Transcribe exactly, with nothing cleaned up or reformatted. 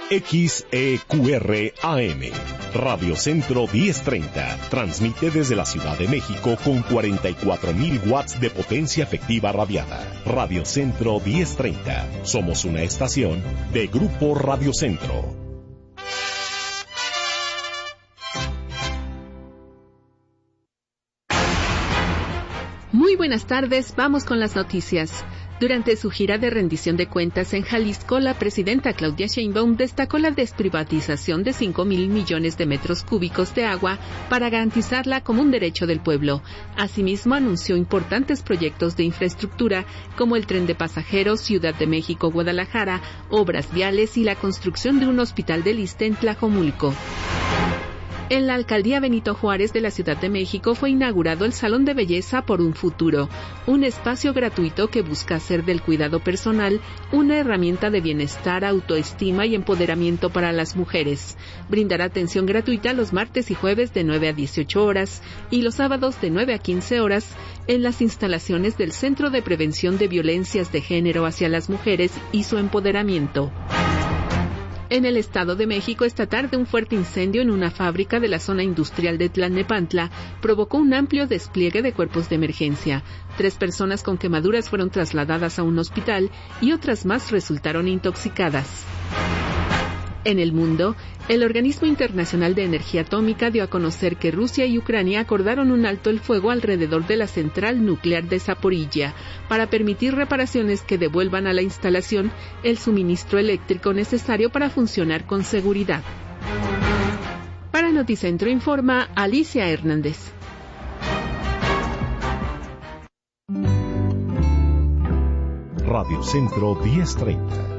X E Q R A M, Radio Centro diez treinta, transmite desde la Ciudad de México con cuarenta y cuatro mil watts de potencia efectiva radiada. Radio Centro diez treinta, somos una estación de Grupo Radio Centro. Muy buenas tardes, vamos con las noticias. Durante su gira de rendición de cuentas en Jalisco, la presidenta Claudia Sheinbaum destacó la desprivatización de cinco mil millones de metros cúbicos de agua para garantizarla como un derecho del pueblo. Asimismo, anunció importantes proyectos de infraestructura como el tren de pasajeros Ciudad de México-Guadalajara, obras viales y la construcción de un hospital del Iste en Tlajomulco. En la Alcaldía Benito Juárez de la Ciudad de México fue inaugurado el Salón de Belleza por un Futuro, un espacio gratuito que busca hacer del cuidado personal una herramienta de bienestar, autoestima y empoderamiento para las mujeres. Brindará atención gratuita los martes y jueves de nueve a dieciocho horas y los sábados de nueve a quince horas en las instalaciones del Centro de Prevención de Violencias de Género hacia las Mujeres y su Empoderamiento. En el Estado de México, esta tarde, un fuerte incendio en una fábrica de la zona industrial de Tlalnepantla provocó un amplio despliegue de cuerpos de emergencia. Tres personas con quemaduras fueron trasladadas a un hospital y otras más resultaron intoxicadas. En el mundo, el Organismo Internacional de Energía Atómica dio a conocer que Rusia y Ucrania acordaron un alto el fuego alrededor de la central nuclear de Zaporilla para permitir reparaciones que devuelvan a la instalación el suministro eléctrico necesario para funcionar con seguridad. Para Noticentro informa Alicia Hernández. Radio Centro diez treinta.